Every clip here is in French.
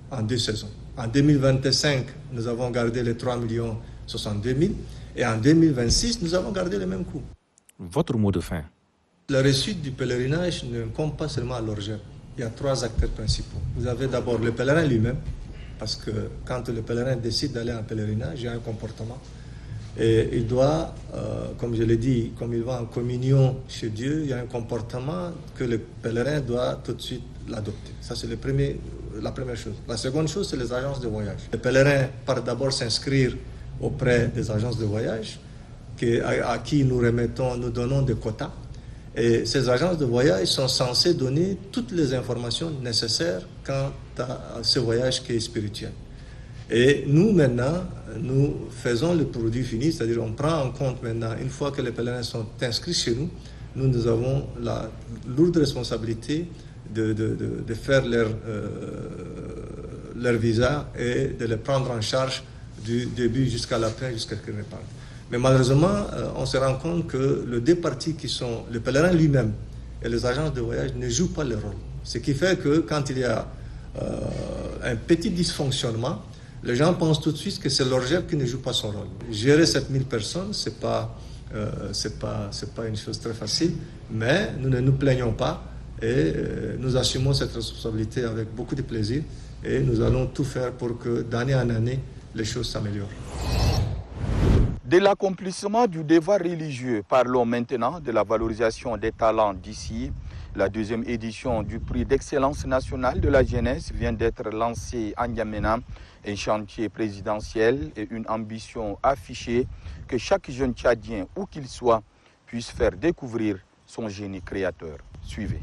en 2 saisons. En 2025, nous avons gardé les 3 62 000 et en 2026, nous avons gardé le même coût. Votre mot de fin? La réussite du pèlerinage ne compte pas seulement à l'orgère. Il y a 3 acteurs principaux. Vous avez d'abord le pèlerin lui-même, parce que quand le pèlerin décide d'aller en pèlerinage, il y a un comportement. Et il doit, comme je l'ai dit, comme il va en communion chez Dieu, il y a un comportement que le pèlerin doit tout de suite l'adopter. Ça, c'est la première chose. La seconde chose, c'est les agences de voyage. Le pèlerin part d'abord s'inscrire auprès des agences de voyage à qui nous donnons des quotas. Et ces agences de voyage sont censées donner toutes les informations nécessaires quant à ce voyage qui est spirituel. Et nous, maintenant, nous faisons le produit fini, c'est-à-dire on prend en compte maintenant, une fois que les pèlerins sont inscrits chez nous, nous avons la lourde responsabilité de faire leur visa et de les prendre en charge du début jusqu'à la fin, jusqu'à ce qu'ils repartent. Mais malheureusement, on se rend compte que les deux parties qui sont le pèlerin lui-même et les agences de voyage ne jouent pas leur rôle. Ce qui fait que quand il y a un petit dysfonctionnement, les gens pensent tout de suite que c'est l'orgère qui ne joue pas son rôle. Gérer 7000 personnes, c'est pas une chose très facile, mais nous ne nous plaignons pas et nous assumons cette responsabilité avec beaucoup de plaisir et nous allons tout faire pour que d'année en année, les choses s'améliorent. De l'accomplissement du devoir religieux, parlons maintenant de la valorisation des talents d'ici. La 2e édition du prix d'excellence nationale de la jeunesse vient d'être lancée à N'Djamena, un chantier présidentiel et une ambition affichée que chaque jeune Tchadien, où qu'il soit, puisse faire découvrir son génie créateur. Suivez.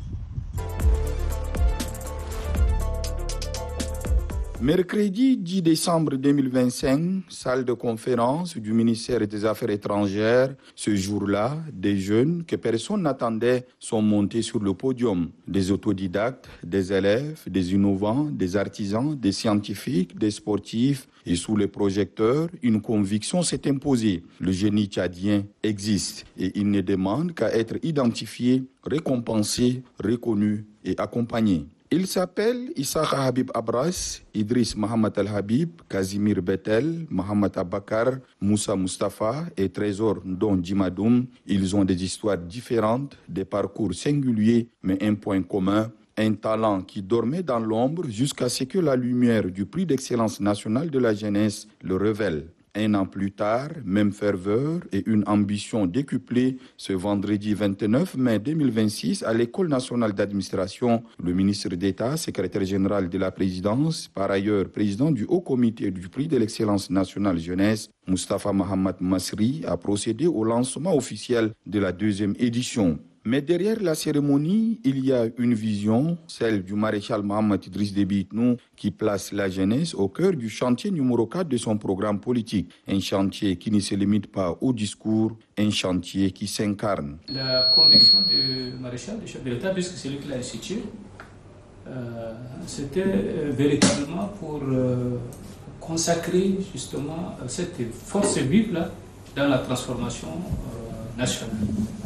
Mercredi 10 décembre 2025, salle de conférence du ministère des Affaires étrangères. Ce jour-là, des jeunes que personne n'attendait sont montés sur le podium. Des autodidactes, des élèves, des innovants, des artisans, des scientifiques, des sportifs. Et sous les projecteurs, une conviction s'est imposée. Le génie tchadien existe et il ne demande qu'à être identifié, récompensé, reconnu et accompagné. Il s'appelle Issa Habib Abras, Idriss Mohamed Al-Habib, Kazimir Betel, Mohamed Abakar, Moussa Mustafa et Trésor Ndon Djimadoum. Ils ont des histoires différentes, des parcours singuliers, mais un point commun, un talent qui dormait dans l'ombre jusqu'à ce que la lumière du prix d'excellence nationale de la jeunesse le révèle. 1 an plus tard, même ferveur et une ambition décuplée, ce vendredi 29 mai 2026, à l'École nationale d'administration, le ministre d'État, secrétaire général de la présidence, par ailleurs président du Haut Comité du prix de l'excellence nationale jeunesse, Moustapha Mohamed Masri, a procédé au lancement officiel de la 2e édition. Mais derrière la cérémonie, il y a une vision, celle du maréchal Mohamed Idriss Déby Itnou, qui place la jeunesse au cœur du chantier numéro 4 de son programme politique. Un chantier qui ne se limite pas au discours, un chantier qui s'incarne. La conviction du maréchal, du chef de l'État, puisque c'est lui qui l'a institué, c'était véritablement pour consacrer justement cette force vive-là dans la transformation nationale.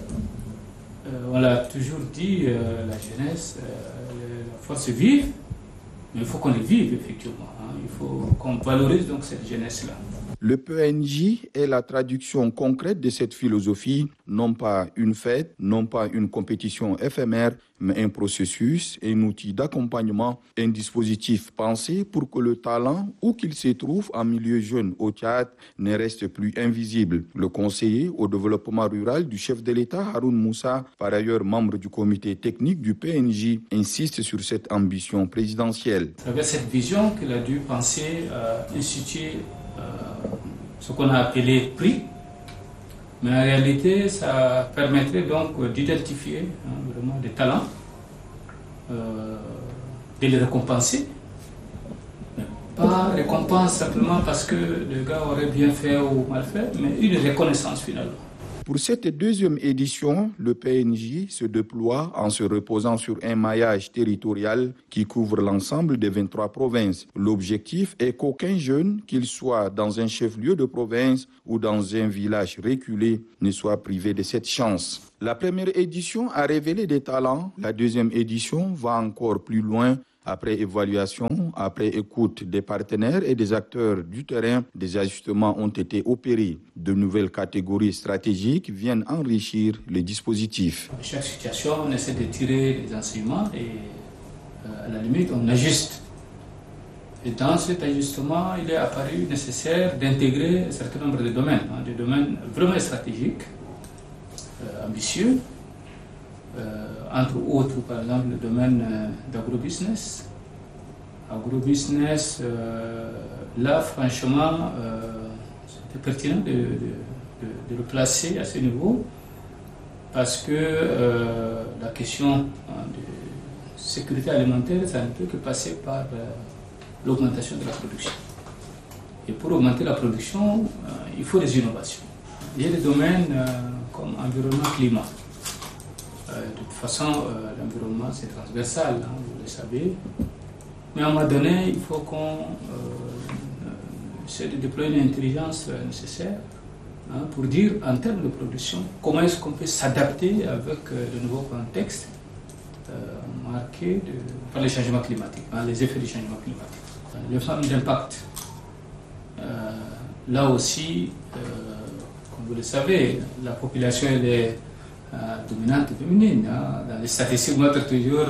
On l'a toujours dit, la jeunesse, la force vive, mais il faut qu'on les vive effectivement. Il faut qu'on valorise donc cette jeunesse-là. Le PNJ est la traduction concrète de cette philosophie, non pas une fête, non pas une compétition éphémère, mais un processus, un outil d'accompagnement, un dispositif pensé pour que le talent, où qu'il se trouve en milieu jeune au Tchad, ne reste plus invisible. Le conseiller au développement rural du chef de l'État, Haroun Moussa, par ailleurs membre du comité technique du PNJ, insiste sur cette ambition présidentielle. C'est avec cette vision qu'il a dû penser à instituer ce qu'on a appelé prix, mais en réalité ça permettrait donc d'identifier vraiment des talents, de les récompenser, pas récompense simplement parce que le gars aurait bien fait ou mal fait, mais une reconnaissance finalement. Pour cette 2e édition, le PNJ se déploie en se reposant sur un maillage territorial qui couvre l'ensemble des 23 provinces. L'objectif est qu'aucun jeune, qu'il soit dans un chef-lieu de province ou dans un village reculé, ne soit privé de cette chance. La première édition a révélé des talents, la 2e édition va encore plus loin Après évaluation, après écoute des partenaires et des acteurs du terrain, des ajustements ont été opérés. De nouvelles catégories stratégiques viennent enrichir le dispositif. Chaque situation, on essaie de tirer les enseignements et à la limite, on ajuste. Et dans cet ajustement, il est apparu nécessaire d'intégrer un certain nombre de domaines, des domaines vraiment stratégiques, ambitieux, entre autres, par exemple, le domaine d'agrobusiness. Agrobusiness, là, franchement, c'était pertinent de le placer à ce niveau parce que la question de sécurité alimentaire, ça ne peut que passer par l'augmentation de la production. Et pour augmenter la production, il faut des innovations. Il y a des domaines comme environnement-climat. De toute façon, l'environnement, c'est transversal, vous le savez. Mais à un moment donné, il faut qu'on essaie de déployer une intelligence nécessaire pour dire, en termes de production, comment est-ce qu'on peut s'adapter avec le nouveau contexte marqué par les changements climatiques, les effets du changement climatique. Les femmes d'impact, là aussi, comme vous le savez, la population elle est dominante féminine. Dans les statistiques, on montre toujours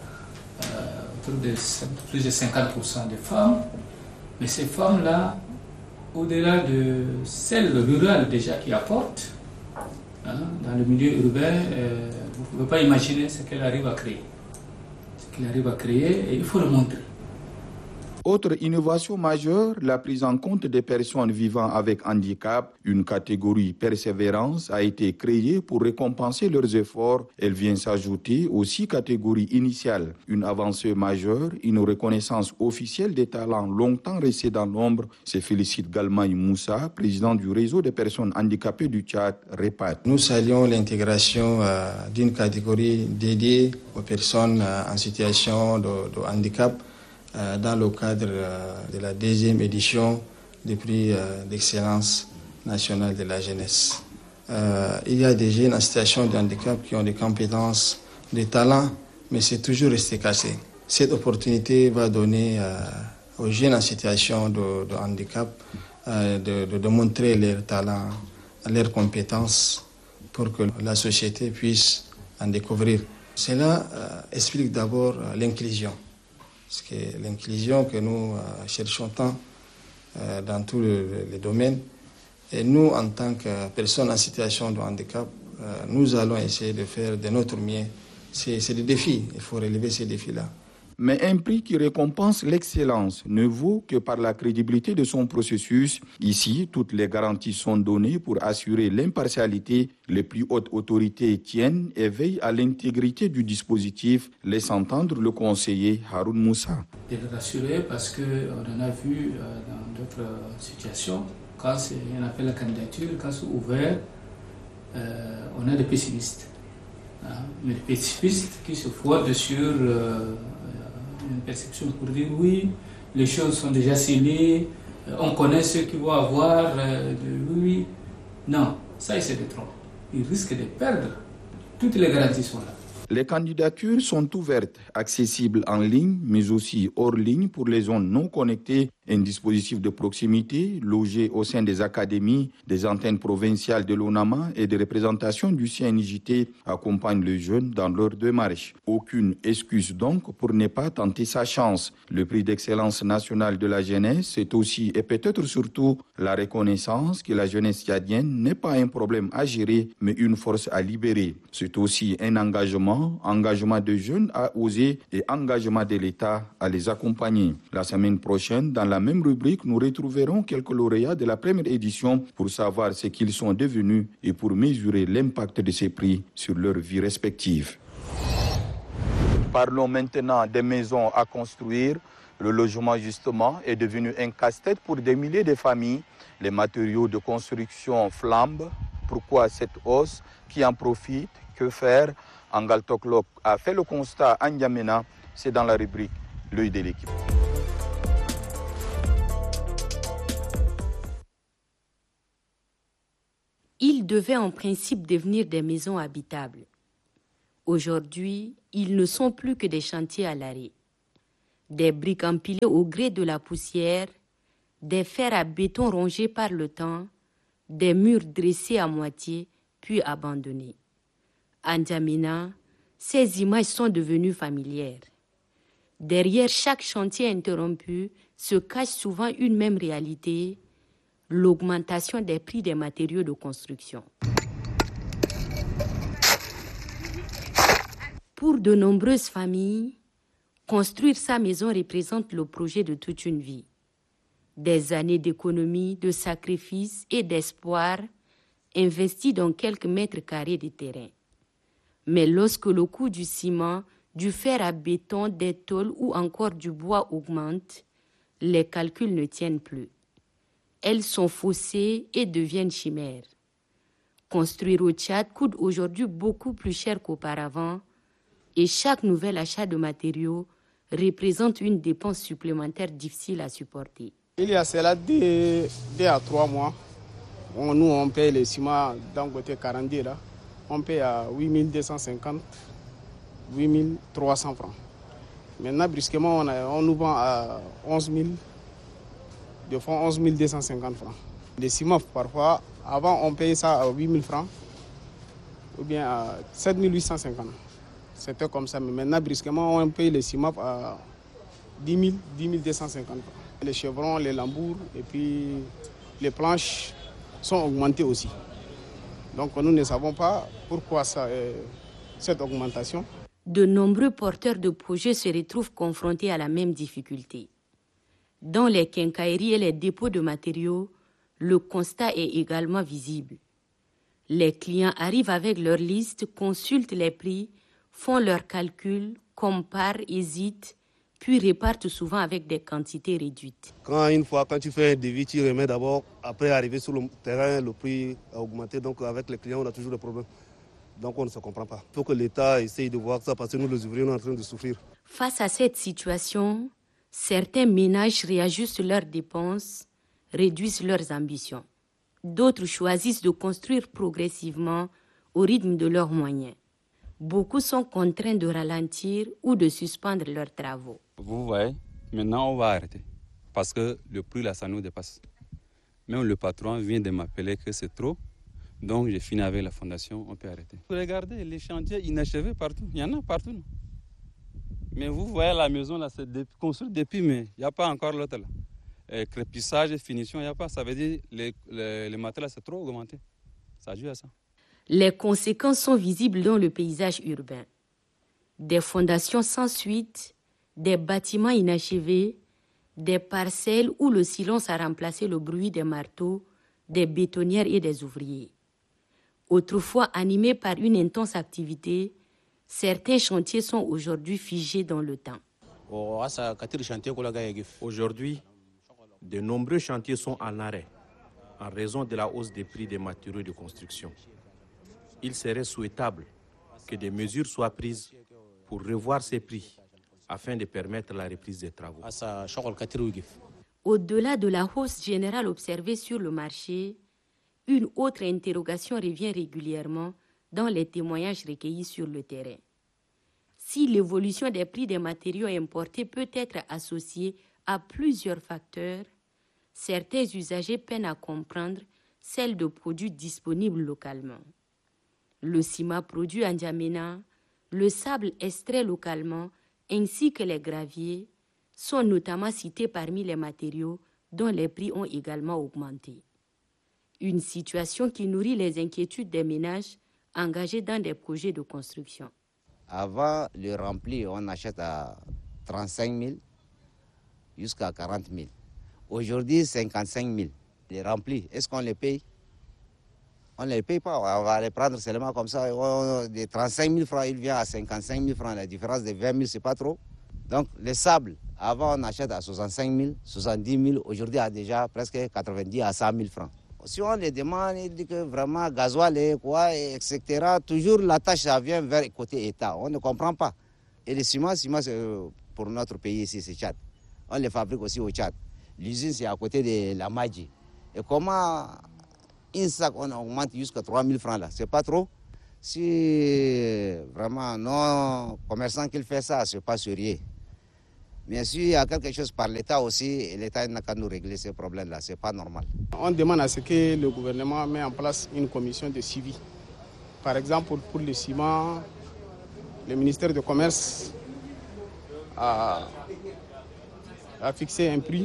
autour de plus de 50% de femmes. Mais ces femmes-là, au-delà de celles rurales déjà qui apportent, dans le milieu urbain, vous ne pouvez pas imaginer ce qu'elles arrivent à créer. Ce qu'elles arrivent à créer, et il faut le montrer. Autre innovation majeure, la prise en compte des personnes vivant avec handicap. Une catégorie persévérance a été créée pour récompenser leurs efforts. Elle vient s'ajouter aux 6 catégories initiales. Une avancée majeure, une reconnaissance officielle des talents longtemps restés dans l'ombre, se félicite Galmaï Moussa, président du réseau des personnes handicapées du Tchad, REPAD. Nous saluons l'intégration d'une catégorie dédiée aux personnes en situation de handicap dans le cadre de la 2e édition du prix d'excellence nationale de la jeunesse. Il y a des jeunes en situation de handicap qui ont des compétences, des talents, mais c'est toujours resté cassé. Cette opportunité va donner aux jeunes en situation de handicap de montrer leurs talents, leurs compétences pour que la société puisse en découvrir. Cela explique d'abord l'inclusion. Parce que l'inclusion que nous cherchons tant dans tous les domaines, et nous, en tant que personnes en situation de handicap, nous allons essayer de faire de notre mieux. C'est des défis, il faut relever ces défis-là. Mais un prix qui récompense l'excellence ne vaut que par la crédibilité de son processus. Ici, toutes les garanties sont données pour assurer l'impartialité. Les plus hautes autorités tiennent et veillent à l'intégrité du dispositif, laisse entendre le conseiller Haroun Moussa. De le rassurer parce qu'on en a vu dans d'autres situations, quand c'est un appel à candidature, quand c'est ouvert, on a des pessimistes. Mais des pessimistes qui se fondent sur une perception pour dire oui, les choses sont déjà scellées, on connaît ceux qui vont avoir oui. Non, ça il se détrompe. Ils risquent de perdre. Toutes les garanties sont là. Les candidatures sont ouvertes, accessibles en ligne, mais aussi hors ligne pour les zones non connectées. Un dispositif de proximité logé au sein des académies, des antennes provinciales de l'ONAMA et des représentations du CNJT accompagne les jeunes dans leur démarche. Aucune excuse donc pour ne pas tenter sa chance. Le prix d'excellence nationale de la jeunesse, c'est aussi et peut-être surtout la reconnaissance que la jeunesse tchadienne n'est pas un problème à gérer, mais une force à libérer. C'est aussi un engagement des jeunes à oser et engagement de l'État à les accompagner. La semaine prochaine, dans la même rubrique, nous retrouverons quelques lauréats de la première édition pour savoir ce qu'ils sont devenus et pour mesurer l'impact de ces prix sur leur vie respective. Parlons maintenant des maisons à construire. Le logement, justement, est devenu un casse-tête pour des milliers de familles. Les matériaux de construction flambent. Pourquoi cette hausse? Qui en profite? Que faire? Angal Toklok a fait le constat à N'Djamena. C'est dans la rubrique L'œil de l'équipe. Ils devaient en principe devenir des maisons habitables. Aujourd'hui, ils ne sont plus que des chantiers à l'arrêt. Des briques empilées au gré de la poussière, des fers à béton rongés par le temps, des murs dressés à moitié puis abandonnés. À N'Djamena, ces images sont devenues familières. Derrière chaque chantier interrompu se cache souvent une même réalité, l'augmentation des prix des matériaux de construction. Pour de nombreuses familles, construire sa maison représente le projet de toute une vie. Des années d'économie, de sacrifices et d'espoir investis dans quelques mètres carrés de terrain. Mais lorsque le coût du ciment, du fer à béton, des tôles ou encore du bois augmente, les calculs ne tiennent plus. Elles sont faussées et deviennent chimères. Construire au Tchad coûte aujourd'hui beaucoup plus cher qu'auparavant et chaque nouvel achat de matériaux représente une dépense supplémentaire difficile à supporter. Il y a cela 2 à 3 mois. Nous, on paye le ciment dans le côté 42 là. On paye à 8250, 8300 francs. Maintenant, brusquement, on nous vend à 11 000, de fois 11 250 francs. Le ciment, parfois, avant, on payait ça à 8 000 francs ou bien à 7 850. C'était comme ça. Mais maintenant, brusquement, on paye le ciment à 10 250 francs. Les chevrons, les lambours et puis les planches sont augmentées aussi. Donc nous ne savons pas pourquoi cette augmentation. De nombreux porteurs de projets se retrouvent confrontés à la même difficulté. Dans les quincailleries et les dépôts de matériaux, le constat est également visible. Les clients arrivent avec leur liste, consultent les prix, font leurs calculs, comparent, hésitent, puis repartent souvent avec des quantités réduites. Quand tu fais un devis, tu remets d'abord, après arriver sur le terrain, le prix a augmenté, donc avec les clients, on a toujours des problèmes. Donc on ne se comprend pas. Il faut que l'État essaye de voir ça parce que nous, les ouvriers, on est en train de souffrir. Face à cette situation, certains ménages réajustent leurs dépenses, réduisent leurs ambitions. D'autres choisissent de construire progressivement au rythme de leurs moyens. Beaucoup sont contraints de ralentir ou de suspendre leurs travaux. Vous voyez, maintenant on va arrêter parce que le prix là, ça nous dépasse. Même le patron vient de m'appeler que c'est trop, donc j'ai fini avec la fondation, on peut arrêter. Regardez les chantiers inachevés partout, il y en a partout. Non? Mais vous voyez la maison là, c'est construit depuis, mais il n'y a pas encore l'autre là. Crépissage et finition, il n'y a pas, ça veut dire que les matériaux c'est trop augmenté. Ça joue à ça. Les conséquences sont visibles dans le paysage urbain. Des fondations sans suite, des bâtiments inachevés, des parcelles où le silence a remplacé le bruit des marteaux, des bétonnières et des ouvriers. Autrefois animés par une intense activité, certains chantiers sont aujourd'hui figés dans le temps. Aujourd'hui, de nombreux chantiers sont en arrêt en raison de la hausse des prix des matériaux de construction. Il serait souhaitable que des mesures soient prises pour revoir ces prix afin de permettre la reprise des travaux. Au-delà de la hausse générale observée sur le marché, une autre interrogation revient régulièrement dans les témoignages recueillis sur le terrain. Si l'évolution des prix des matériaux importés peut être associée à plusieurs facteurs, certains usagers peinent à comprendre celle de produits disponibles localement. Le ciment produit à N'Djamena, le sable extrait localement, ainsi que les graviers, sont notamment cités parmi les matériaux dont les prix ont également augmenté. Une situation qui nourrit les inquiétudes des ménages engagés dans des projets de construction. Avant le rempli, on achète à 35 000 jusqu'à 40 000. Aujourd'hui, 55 000. Les remplis, est-ce qu'on les paye? On ne les paye pas, on va les prendre seulement comme ça. De 35 000 francs, il vient à 55 000 francs. La différence de 20 000, ce n'est pas trop. Donc, les sables, avant, on achète à 65 000, 70 000. Aujourd'hui, à déjà presque 90 à 100 000 francs. Si on les demande, il dit que vraiment, gasoil, etc. Toujours, la tâche, ça vient vers le côté État. On ne comprend pas. Et le ciment, c'est pour notre pays ici, c'est Tchad. On les fabrique aussi au Tchad. L'usine, c'est à côté de la Madji. Et comment une sac, on augmente jusqu'à 3 000 francs là, c'est pas trop. Si vraiment non commerçant qui fait ça, c'est pas sérieux. Mais s'il y a quelque chose par l'État aussi, l'État n'a qu'à nous régler ces problèmes-là, ce n'est pas normal. On demande à ce que le gouvernement mette en place une commission de suivi. Par exemple, pour le ciment, le ministère du Commerce a fixé un prix,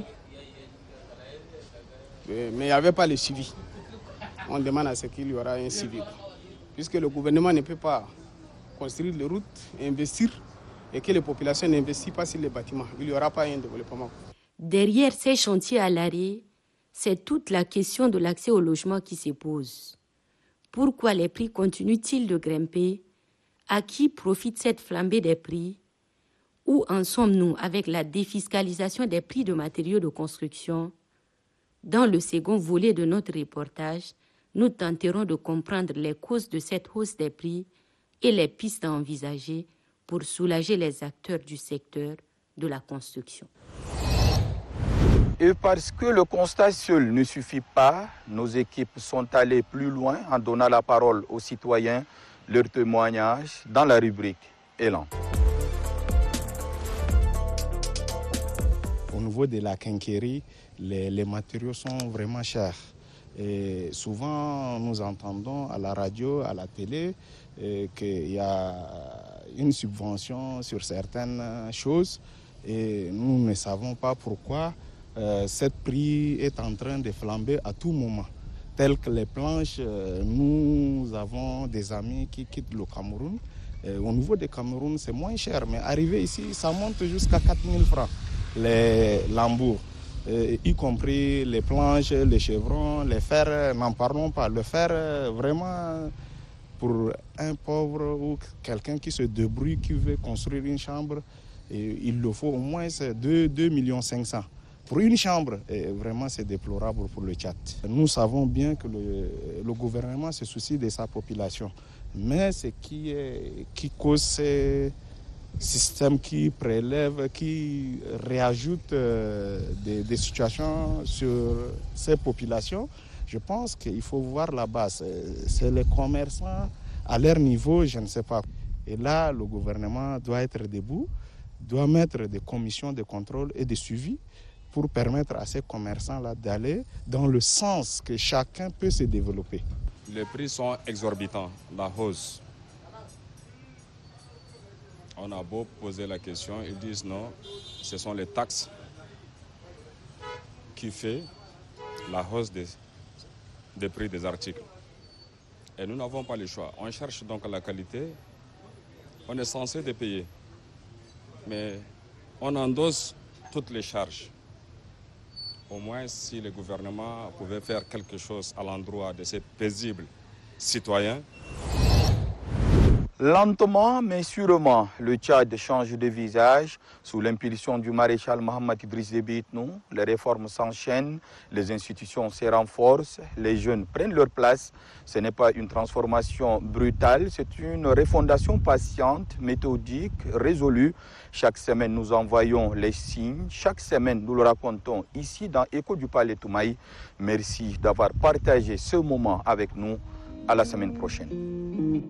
mais il n'y avait pas le suivi. On demande à ce qu'il y aura un suivi. Puisque le gouvernement ne peut pas construire les routes, investir, et que les populations n'investissent pas sur les bâtiments. Il n'y aura pas un développement. Derrière ces chantiers à l'arrêt, c'est toute la question de l'accès au logement qui se pose. Pourquoi les prix continuent-ils de grimper? À qui profite cette flambée des prix? Où en sommes-nous avec la défiscalisation des prix de matériaux de construction? Dans le second volet de notre reportage, nous tenterons de comprendre les causes de cette hausse des prix et les pistes à envisager pour soulager les acteurs du secteur de la construction. Et parce que le constat seul ne suffit pas, nos équipes sont allées plus loin en donnant la parole aux citoyens, leurs témoignages dans la rubrique Élan. Au niveau de la quincaillerie, les matériaux sont vraiment chers. Et souvent, nous entendons à la radio, à la télé, qu'il y a une subvention sur certaines choses et nous ne savons pas pourquoi ce prix est en train de flamber à tout moment. Telles que les planches, nous avons des amis qui quittent le Cameroun. Au niveau du Cameroun, c'est moins cher, mais arrivé ici, ça monte jusqu'à 4 000 francs, les lambours. Y compris les planches, les chevrons, les fers, n'en parlons pas. Le fer, vraiment, pour un pauvre ou quelqu'un qui se débrouille, qui veut construire une chambre, il le faut au moins 2 500 000. Pour une chambre, vraiment, c'est déplorable pour le Tchad. Nous savons bien que le gouvernement se soucie de sa population. Mais ce qui cause ces système qui prélève, qui réajoute des situations sur ces populations, je pense qu'il faut voir la base. C'est les commerçants à leur niveau, je ne sais pas. Et là, le gouvernement doit être debout, doit mettre des commissions de contrôle et de suivi pour permettre à ces commerçants-là d'aller dans le sens que chacun peut se développer. Les prix sont exorbitants, la hausse. On a beau poser la question, ils disent non, ce sont les taxes qui font la hausse des prix des articles. Et nous n'avons pas le choix. On cherche donc la qualité, on est censé de payer, mais on endosse toutes les charges. Au moins, si le gouvernement pouvait faire quelque chose à l'endroit de ces paisibles citoyens. Lentement mais sûrement, le Tchad change de visage. Sous l'impulsion du maréchal Mohamed Idriss Déby Itno, les réformes s'enchaînent, les institutions se renforcent, les jeunes prennent leur place. Ce n'est pas une transformation brutale, c'est une refondation patiente, méthodique, résolue. Chaque semaine, nous envoyons les signes. Chaque semaine, nous le racontons ici dans Écho du Palais Toumaï. Merci d'avoir partagé ce moment avec nous. À la semaine prochaine.